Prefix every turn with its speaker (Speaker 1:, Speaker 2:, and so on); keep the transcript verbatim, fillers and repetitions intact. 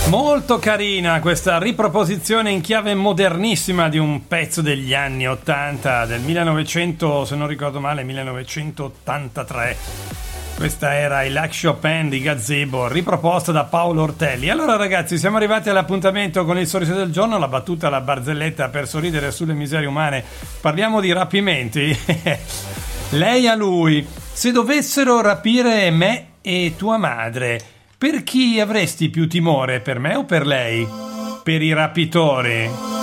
Speaker 1: Molto carina questa riproposizione in chiave modernissima di un pezzo degli anni ottanta, del millenovecento, se non ricordo male, millenovecentottantatré. Questa era il Like Chopin di Gazebo, riproposta da Paolo Ortelli. Allora ragazzi, siamo arrivati all'appuntamento con il sorriso del giorno, la battuta, la barzelletta per sorridere sulle miserie umane. Parliamo di rapimenti. Lei a lui: se dovessero rapire me e tua madre, per chi avresti più timore, per me o per lei? Per i rapitori.